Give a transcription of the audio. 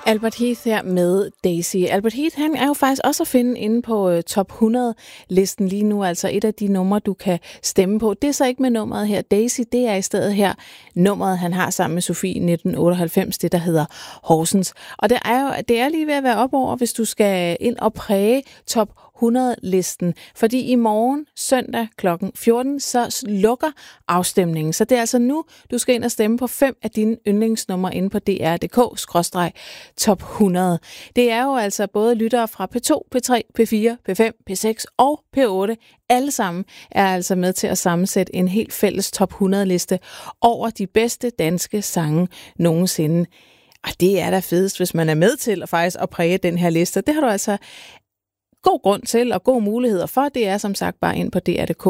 Albert Heath her med Daisy. Albert Heath, han er jo faktisk også at finde inde på top 100-listen lige nu, altså et af de numre, du kan stemme på. Det er så ikke med nummeret her. Daisy, det er i stedet her nummeret, han har sammen med Sofie 1998, det der hedder Horsens. Og det er lige ved at være op over, hvis du skal ind og præge top 100-listen, fordi i morgen søndag kl. 14, så lukker afstemningen. Så det er altså nu, du skal ind og stemme på 5 af dine yndlingsnumre inde på dr.dk/top 100. Det er jo altså både lyttere fra P2, P3, P4, P5, P6 og P8. Alle sammen er altså med til at sammensætte en helt fælles top 100-liste over de bedste danske sange nogensinde. Og det er da fedest, hvis man er med til at præge den her liste. Det har du altså god grund til og gode muligheder for. Det er som sagt bare ind på dr.dk